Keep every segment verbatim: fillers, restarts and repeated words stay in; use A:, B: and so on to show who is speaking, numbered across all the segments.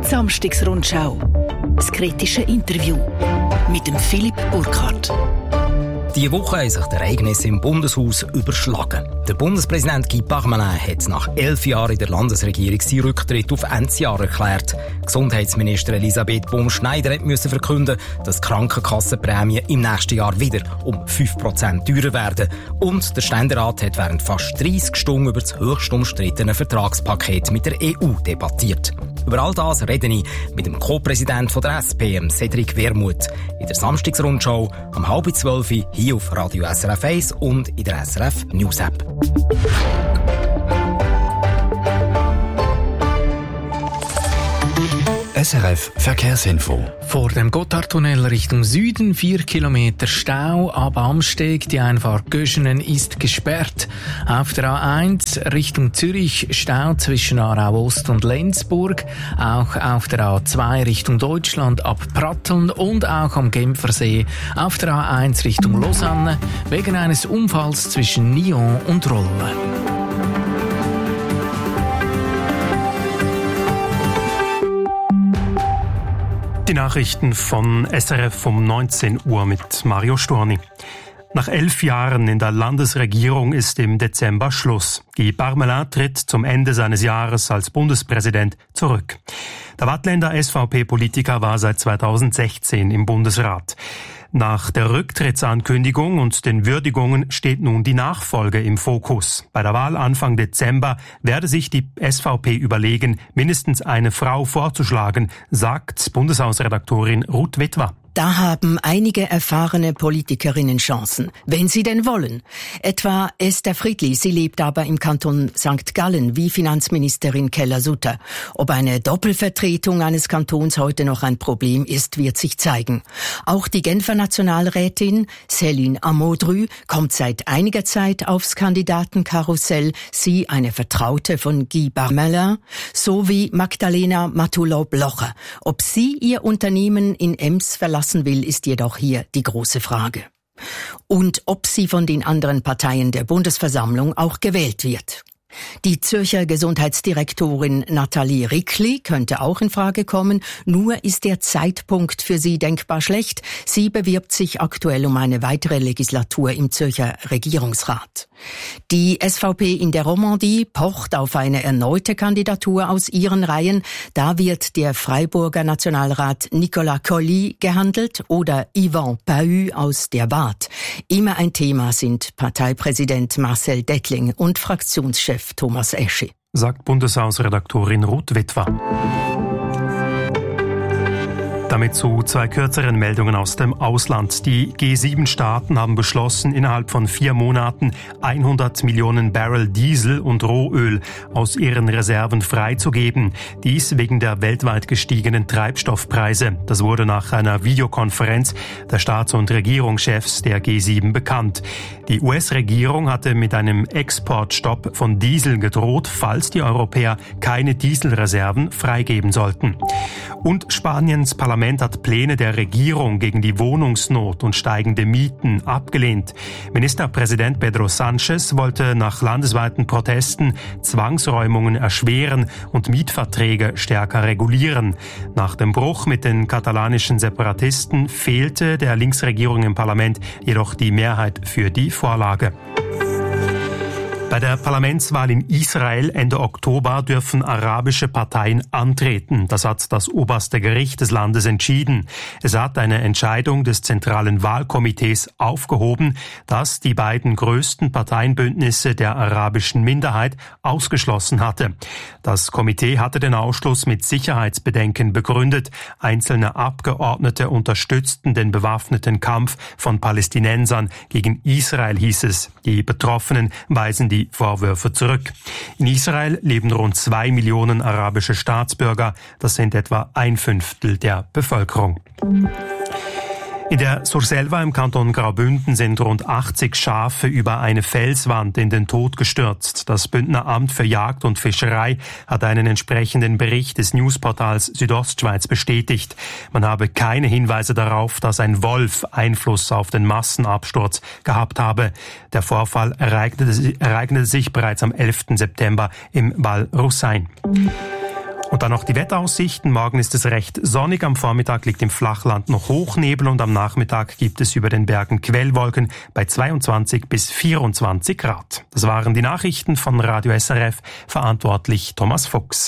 A: Die Samstagsrundschau. Das kritische Interview mit dem Philipp Burkhardt.
B: Diese Woche haben sich die Ereignisse im Bundeshaus überschlagen. Der Bundespräsident Guy Parmelin hat nach elf Jahren in der Landesregierung seinen Rücktritt auf Endsjahr erklärt. Gesundheitsministerin Elisabeth Baum-Schneider musste verkünden, dass die Krankenkassenprämien im nächsten Jahr wieder um fünf Prozent teurer werden. Und der Ständerat hat während fast dreissig Stunden über das höchst umstrittene Vertragspaket mit der E U debattiert. Über all das rede ich mit dem Co-Präsidenten der S P, Cedric Wermuth, in der Samstagsrundschau um halb zwölf hier auf Radio S R F eins und in der S R F News App.
C: S R F Verkehrsinfo.
D: Vor dem Gotthardtunnel Richtung Süden vier Kilometer Stau. Ab Amsteg die Einfahrt Göschenen ist gesperrt. Auf der A eins Richtung Zürich Stau zwischen Aarau Ost und Lenzburg. Auch auf der A zwei Richtung Deutschland ab Pratteln und auch am Genfersee. Auf der A eins Richtung Lausanne wegen eines Unfalls zwischen Nyon und Rolle.
E: Die Nachrichten von S R F um neunzehn Uhr mit Mario Storni. Nach elf Jahren in der Landesregierung ist im Dezember Schluss. Guy Parmelin tritt zum Ende seines Jahres als Bundespräsident zurück. Der Waadtländer S V P-Politiker war seit zweitausendsechzehn im Bundesrat. Nach der Rücktrittsankündigung und den Würdigungen steht nun die Nachfolge im Fokus. Bei der Wahl Anfang Dezember werde sich die S V P überlegen, mindestens eine Frau vorzuschlagen, sagt Bundeshausredaktorin Ruth Witwer.
F: Da haben einige erfahrene Politikerinnen Chancen, wenn sie denn wollen. Etwa Esther Friedli, sie lebt aber im Kanton Sankt Gallen wie Finanzministerin Keller-Sutter. Ob eine Doppelvertretung eines Kantons heute noch ein Problem ist, wird sich zeigen. Auch die Genfer Nationalrätin Céline Amodru kommt seit einiger Zeit aufs Kandidatenkarussell. Sie eine Vertraute von Guy Parmelin, sowie Magdalena Matullo-Blocher. Ob sie ihr Unternehmen in Ems verlassen will, ist jedoch hier die große Frage. Und ob sie von den anderen Parteien der Bundesversammlung auch gewählt wird. Die Zürcher Gesundheitsdirektorin Nathalie Rickli könnte auch in Frage kommen, nur ist der Zeitpunkt für sie denkbar schlecht. Sie bewirbt sich aktuell um eine weitere Legislatur im Zürcher Regierungsrat. Die S V P in der Romandie pocht auf eine erneute Kandidatur aus ihren Reihen. Da wird der Freiburger Nationalrat Nicolas Colli gehandelt oder Yvan Pahu aus der Waadt. Immer ein Thema sind Parteipräsident Marcel Dettling und Fraktionschef Thomas Eschi.
E: Sagt Bundeshausredaktorin Ruth Witwer. Damit zu zwei kürzeren Meldungen aus dem Ausland. Die G sieben Staaten haben beschlossen, innerhalb von vier Monaten hundert Millionen Barrel Diesel und Rohöl aus ihren Reserven freizugeben. Dies wegen der weltweit gestiegenen Treibstoffpreise. Das wurde nach einer Videokonferenz der Staats- und Regierungschefs der G sieben bekannt. Die U S-Regierung hatte mit einem Exportstopp von Diesel gedroht, falls die Europäer keine Dieselreserven freigeben sollten. Und Spaniens Parlament hat Pläne der Regierung gegen die Wohnungsnot und steigende Mieten abgelehnt. Ministerpräsident Pedro Sánchez wollte nach landesweiten Protesten Zwangsräumungen erschweren und Mietverträge stärker regulieren. Nach dem Bruch mit den katalanischen Separatisten fehlte der Linksregierung im Parlament jedoch die Mehrheit für die Vorlage. Bei der Parlamentswahl in Israel Ende Oktober dürfen arabische Parteien antreten. Das hat das oberste Gericht des Landes entschieden. Es hat eine Entscheidung des Zentralen Wahlkomitees aufgehoben, das die beiden größten Parteienbündnisse der arabischen Minderheit ausgeschlossen hatte. Das Komitee hatte den Ausschluss mit Sicherheitsbedenken begründet. Einzelne Abgeordnete unterstützten den bewaffneten Kampf von Palästinensern gegen Israel, hieß es. Die Betroffenen weisen die Vorwürfe zurück. In Israel leben rund zwei Millionen arabische Staatsbürger. Das sind etwa ein Fünftel der Bevölkerung. In der Surselva im Kanton Graubünden sind rund achtzig Schafe über eine Felswand in den Tod gestürzt. Das Bündner Amt für Jagd und Fischerei hat einen entsprechenden Bericht des Newsportals Südostschweiz bestätigt. Man habe keine Hinweise darauf, dass ein Wolf Einfluss auf den Massenabsturz gehabt habe. Der Vorfall ereignete sich bereits am elften September im Val Russain. Und dann noch die Wetteraussichten. Morgen ist es recht sonnig. Am Vormittag liegt im Flachland noch Hochnebel und am Nachmittag gibt es über den Bergen Quellwolken bei zweiundzwanzig bis vierundzwanzig Grad. Das waren die Nachrichten von Radio S R F. Verantwortlich Thomas Fuchs.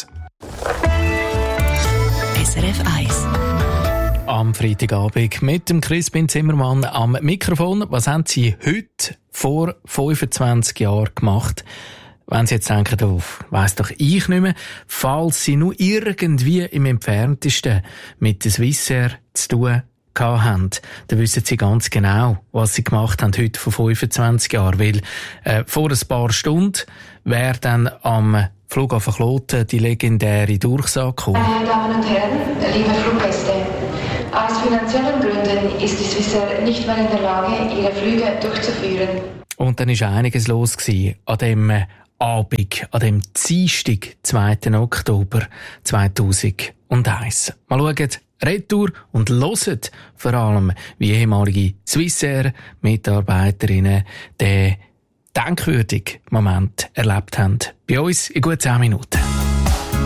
A: S R F eins.
D: Am Freitagabend mit dem Crispin Zimmermann am Mikrofon. Was haben Sie heute vor fünfundzwanzig Jahren gemacht? Wenn Sie jetzt denken, oh, weiss doch ich nicht mehr, falls Sie nur irgendwie im Entferntesten mit der Swissair zu tun haben, dann wissen Sie ganz genau, was Sie gemacht haben heute vor fünfundzwanzig Jahren. Weil äh, vor ein paar Stunden wäre dann am Flughafen Kloten die legendäre Durchsage gekommen.
G: Meine Damen und Herren, liebe Fluggäste, aus finanziellen Gründen ist die Swissair nicht mehr in der Lage, ihre Flüge durchzuführen. Und
D: dann war einiges los gewesen an dem Abend, an dem Dienstag, zweiten Oktober zweitausendeins. Mal schauen, Retour und hören vor allem, wie ehemalige Swissair-Mitarbeiterinnen den denkwürdigen Moment erlebt haben. Bei uns in gut zehn Minuten.